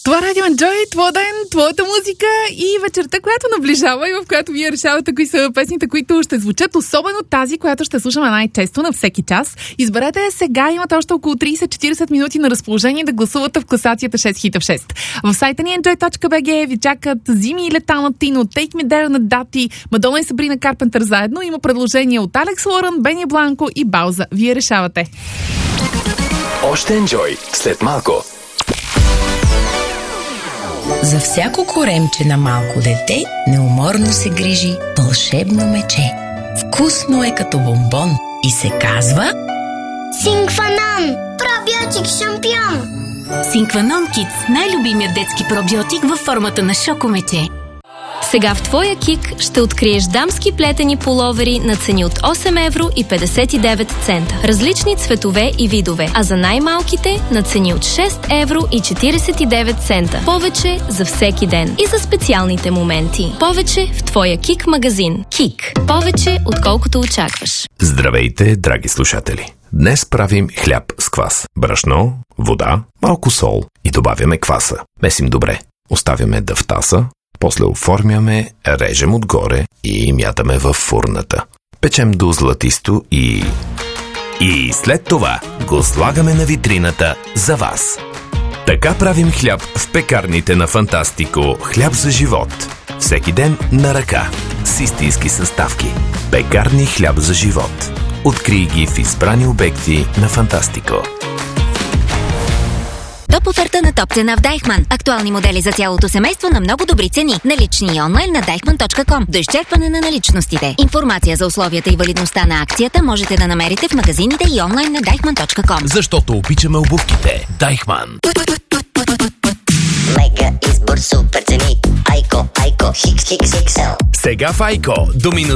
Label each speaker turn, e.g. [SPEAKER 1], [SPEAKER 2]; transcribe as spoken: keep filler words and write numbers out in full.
[SPEAKER 1] Това радио Enjoy, твой ден, твоята музика и вечерта, която наближава и в която вие решавате кои са песните, които ще звучат, особено тази, която ще слушаме най-често на всеки час. Изберете сега, имате още около трийсет до четирийсет минути на разположение да гласувате в класацията шест хита в шест. В сайта ни enjoy точка би джи ви чакат Зими и лета на Тино, Take Me There на Дати, Мадона и Сабрина Карпентър заедно. Има предложения от Алекс Лорен, Бени Бланко и Бауза. Вие решавате.
[SPEAKER 2] Още Enjoy след малко.
[SPEAKER 3] За всяко коремче на малко дете неуморно се грижи вълшебно мече. Вкусно е като бомбон и се казва
[SPEAKER 4] Синкванон! Пробиотик шампион!
[SPEAKER 5] Синкванон Kids, най-любимият детски пробиотик във формата на шокомече. Сега в твоя Кик ще откриеш дамски плетени пуловери на цени от осем евро и петдесет и девет цента. Различни цветове и видове, а за най-малките на цени от шест евро и четирийсет и девет цента. Повече за всеки ден и за специалните моменти. Повече в твоя Кик магазин. Кик. Повече отколкото очакваш.
[SPEAKER 2] Здравейте, драги слушатели! Днес правим хляб с квас. Брашно, вода, малко сол и добавяме кваса. Месим добре. Оставяме да втаса. После оформяме, режем отгоре и мятаме във фурната. Печем до златисто и... И след това го слагаме на витрината за вас. Така правим хляб в пекарните на Фантастико. Хляб за живот. Всеки ден на ръка. С истински съставки. Пекарни хляб за живот. Открий ги в избрани обекти на Фантастико.
[SPEAKER 6] Топ оферта на топ цена в Дайхман. Актуални модели за цялото семейство на много добри цени. Налични и онлайн на дайхман точка ком. До изчерпване на наличностите. Информация за условията и валидността на акцията можете да намерите в магазините и онлайн на дайхман точка ком.
[SPEAKER 2] Защото обичаме обувките. Дайхман.
[SPEAKER 4] Мега избор, супер цени. Айко, Айко, хикс, хикс, иксел.
[SPEAKER 2] Сега в Айко до минус